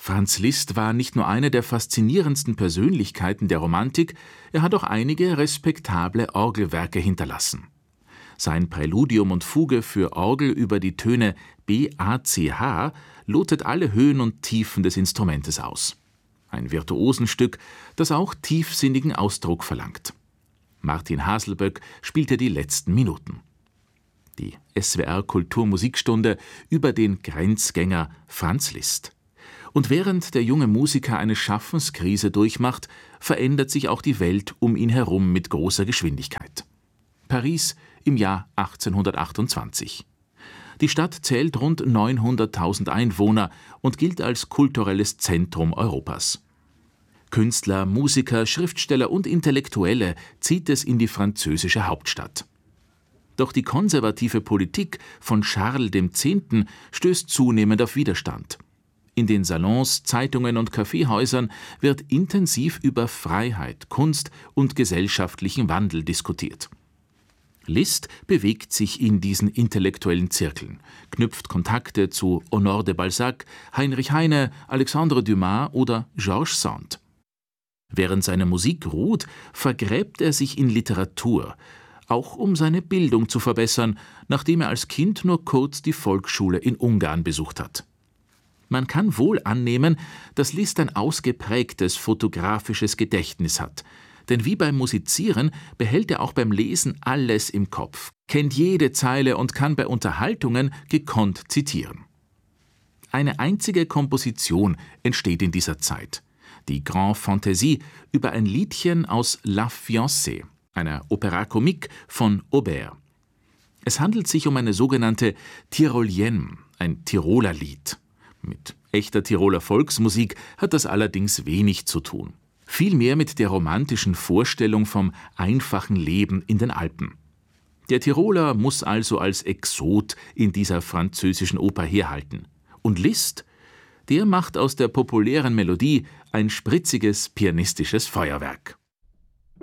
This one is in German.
Franz Liszt war nicht nur eine der faszinierendsten Persönlichkeiten der Romantik, er hat auch einige respektable Orgelwerke hinterlassen. Sein Präludium und Fuge für Orgel über die Töne B-A-C-H lotet alle Höhen und Tiefen des Instrumentes aus. Ein Virtuosenstück, das auch tiefsinnigen Ausdruck verlangt. Martin Haselböck spielte die letzten Minuten. Die SWR Kulturmusikstunde über den Grenzgänger Franz Liszt. Und während der junge Musiker eine Schaffenskrise durchmacht, verändert sich auch die Welt um ihn herum mit großer Geschwindigkeit. Paris im Jahr 1828. Die Stadt zählt rund 900.000 Einwohner und gilt als kulturelles Zentrum Europas. Künstler, Musiker, Schriftsteller und Intellektuelle zieht es in die französische Hauptstadt. Doch die konservative Politik von Charles X. stößt zunehmend auf Widerstand. In den Salons, Zeitungen und Kaffeehäusern wird intensiv über Freiheit, Kunst und gesellschaftlichen Wandel diskutiert. Liszt bewegt sich in diesen intellektuellen Zirkeln, knüpft Kontakte zu Honoré de Balzac, Heinrich Heine, Alexandre Dumas oder Georges Sand. Während seine Musik ruht, vergräbt er sich in Literatur, auch um seine Bildung zu verbessern, nachdem er als Kind nur kurz die Volksschule in Ungarn besucht hat. Man kann wohl annehmen, dass Liszt ein ausgeprägtes fotografisches Gedächtnis hat. Denn wie beim Musizieren behält er auch beim Lesen alles im Kopf, kennt jede Zeile und kann bei Unterhaltungen gekonnt zitieren. Eine einzige Komposition entsteht in dieser Zeit. Die Grande Fantaisie über ein Liedchen aus La Fiancée, einer Opéra comique von Auber. Es handelt sich um eine sogenannte Tyrolienne, ein Tiroler Lied. Mit echter Tiroler Volksmusik hat das allerdings wenig zu tun. Vielmehr mit der romantischen Vorstellung vom einfachen Leben in den Alpen. Der Tiroler muss also als Exot in dieser französischen Oper herhalten. Und Liszt, der macht aus der populären Melodie ein spritziges pianistisches Feuerwerk.